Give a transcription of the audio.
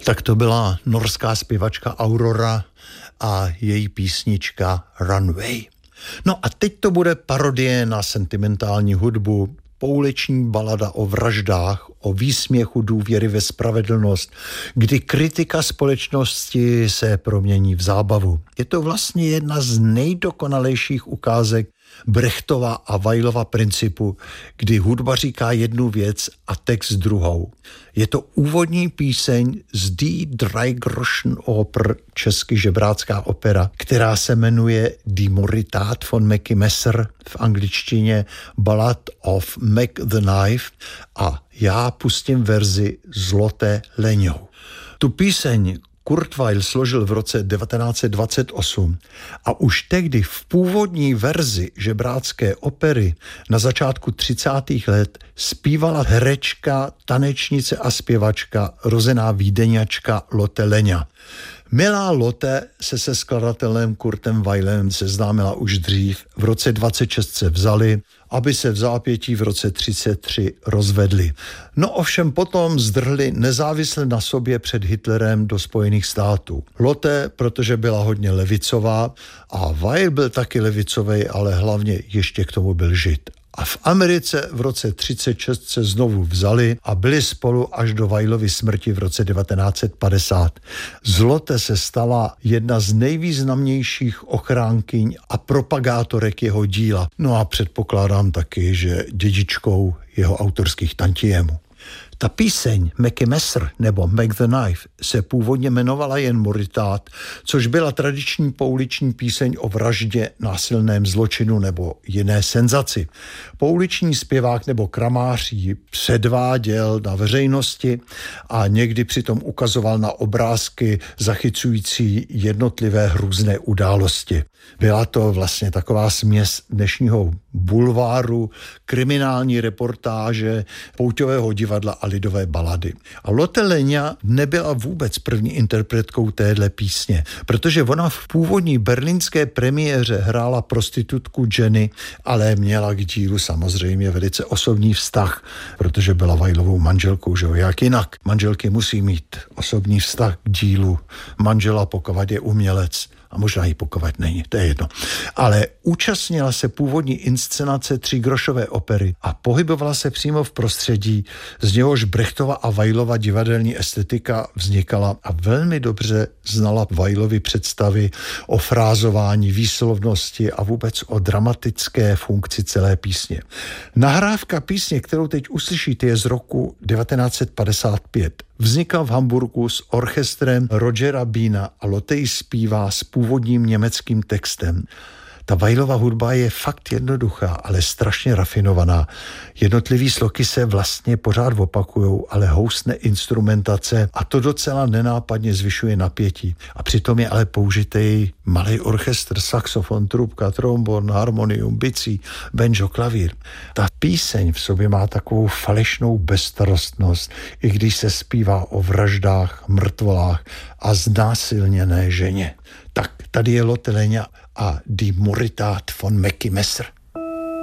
Tak to byla norská zpěvačka Aurora a její písnička Runway. No a teď to bude parodie na sentimentální hudbu, pouliční balada o vraždách, o výsměchu důvěry ve spravedlnost, kdy kritika společnosti se promění v zábavu. Je to vlastně jedna z nejdokonalejších ukázek Brechtova a Weillova principu, kdy hudba říká jednu věc a text druhou. Je to úvodní píseň z Die Dreigroschenoper, česky žebrácká opera, která se jmenuje Die Moritat von Mackie Messer, v angličtině Ballad of Mac the Knife, a já pustím verzi Zloté leňou. Tu píseň Kurt Weill složil v roce 1928 a už tehdy v původní verzi žebrácké opery na začátku 30. let zpívala herečka, tanečnice a zpěvačka, rozená Vídeňačka Lotte Lenya. Milá Lotte se skladatelem Kurtem Weillem seznámila už dřív. V roce 26 se vzali, aby se v zápětí v roce 33 rozvedli. No ovšem potom zdrhli nezávisle na sobě před Hitlerem do Spojených států. Lotte, protože byla hodně levicová, a Weil byl taky levicovej, ale hlavně ještě k tomu byl Žid. A v Americe v roce 36 se znovu vzali a byli spolu až do Weillovy smrti v roce 1950. Z Lotte se stala jedna z nejvýznamnějších ochránkyň a propagátorek jeho díla. No a předpokládám taky, že dědičkou jeho autorských tantiémů. Ta píseň Mackie Messer nebo Mac the Knife se původně jmenovala jen Moritat, což byla tradiční pouliční píseň o vraždě, násilném zločinu nebo jiné senzaci. Pouliční zpěvák nebo kramář ji předváděl na veřejnosti a někdy přitom ukazoval na obrázky zachycující jednotlivé hrůzné události. Byla to vlastně taková směs dnešního bulváru, kriminální reportáže, pouťového divadla a lidové balady. A Lotte Lenya nebyla vůbec první interpretkou téhle písně, protože ona v původní berlínské premiéře hrála prostitutku Jenny, ale měla k dílu samozřejmě velice osobní vztah, protože byla Weillovou manželkou, že jo, jak jinak. Manželky musí mít osobní vztah k dílu manžela, pokud je umělec. A možná jí pokud není, to je jedno. Ale účastnila se původní inscenace Třígrošové opery a pohybovala se přímo v prostředí, z něhož Brechtova a Weillova divadelní estetika vznikala, a velmi dobře znala Weillovy představy o frázování, výslovnosti a vůbec o dramatické funkci celé písně. Nahrávka písně, kterou teď uslyšíte, je z roku 1955. Vznikla v Hamburgu s orchestrem Rogera Beana a Lotte ji zpívá s původním německým textem. Ta Weillova hudba je fakt jednoduchá, ale strašně rafinovaná. Jednotlivý sloky se vlastně pořád opakujou, ale houstne instrumentace a to docela nenápadně zvyšuje napětí. A přitom je ale použitý malý orchestr, saxofon, trubka, trombon, harmonium, bicí, banjo, klavír. Ta píseň v sobě má takovou falešnou bezstarostnost, i když se zpívá o vraždách, mrtvolách a znásilněné ženě. Tak tady je Lotte Lenya a Die Moritat von Mackie Messer.